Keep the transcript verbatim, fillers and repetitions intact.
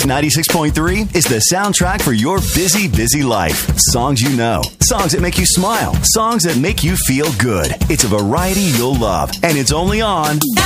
Magic ninety-six point three is the soundtrack for your busy, busy life. Songs you know, songs that make you smile, songs that make you feel good. It's a variety you'll love, and it's only on